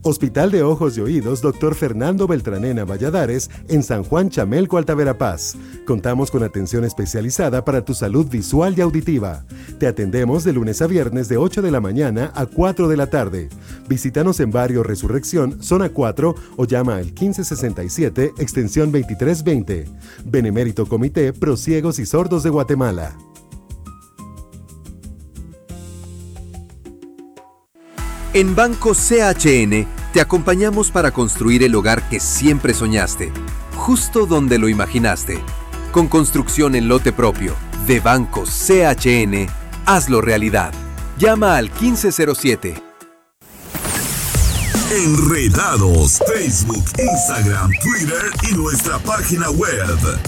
Hospital de Ojos y Oídos Dr. Fernando Beltranena Valladares en San Juan Chamelco, Altaverapaz. Contamos con atención especializada para tu salud visual y auditiva. Te atendemos de lunes a viernes de 8 de la mañana a 4 de la tarde. Visítanos en Barrio Resurrección, Zona 4 o llama al 1567, extensión 2320. Benemérito Comité Pro Ciegos y Sordos de Guatemala. En Banco CHN te acompañamos para construir el hogar que siempre soñaste, justo donde lo imaginaste. Con construcción en lote propio de Banco CHN, hazlo realidad. Llama al 1507. Enredados, Facebook, Instagram, Twitter y nuestra página web.